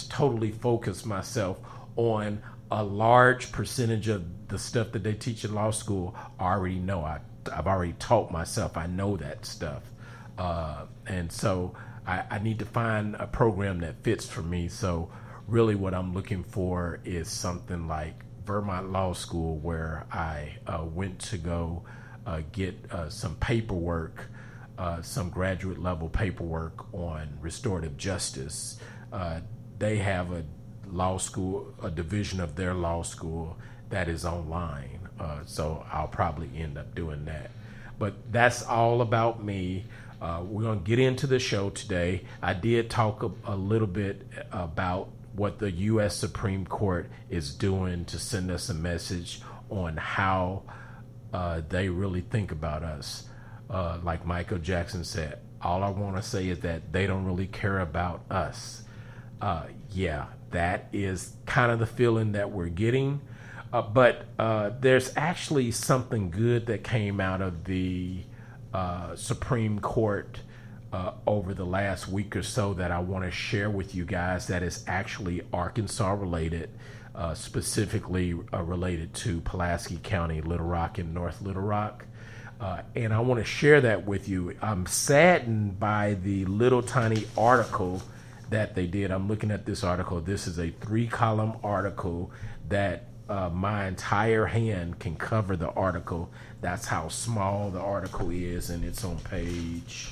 just totally focus myself on a large percentage of the stuff that they teach in law school. I already know. I've already taught myself. I know that stuff. And so I need to find a program that fits for me. So really what I'm looking for is something like Vermont Law School, where I went to go get some paperwork, some graduate level paperwork on restorative justice. They have a law school, a division of their law school that is online. So I'll probably end up doing that. But that's all about me. We're going to get into the show today. I did talk a little bit about what the U.S. Supreme Court is doing to send us a message on how they really think about us. Like Michael Jackson said, all I want to say is that they don't really care about us. Yeah, that is kind of the feeling that we're getting. But there's actually something good that came out of the Supreme Court over the last week or so that I want to share with you guys, that is actually Arkansas related, specifically related to Pulaski County, Little Rock, and North Little Rock. And I want to share that with you. I'm saddened by the little tiny article that they did. I'm looking at this article. This is a 3-column article that my entire hand can cover the article. That's how small the article is, and it's on page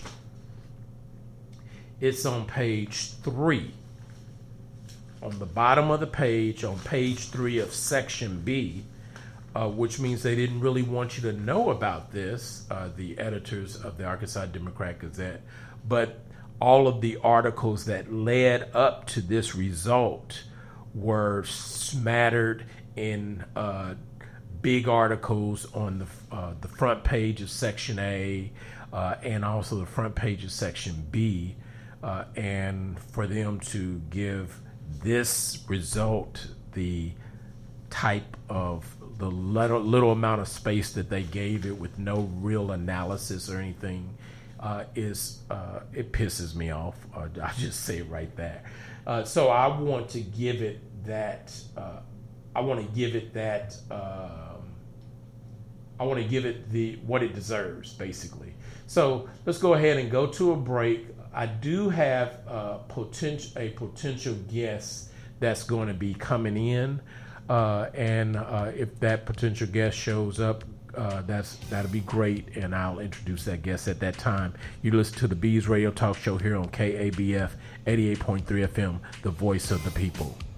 3. On the bottom of the page, on page 3 of section B, which means they didn't really want you to know about this, the editors of the Arkansas Democrat-Gazette, but all of the articles that led up to this result were smattered in big articles on the front page of section A, and also the front page of section B, and for them to give this result the type of the little amount of space that they gave it with no real analysis or anything it pisses me off. I'll just say it right there. So I want to give it that. I want to give it what it deserves, basically. So let's go ahead and go to a break. I do have a potential guest that's going to be coming in, and if that potential guest shows up, that'll be great, and I'll introduce that guest at that time. You listen to the Bees Radio Talk Show here on KABF 88.3 FM, the voice of the people.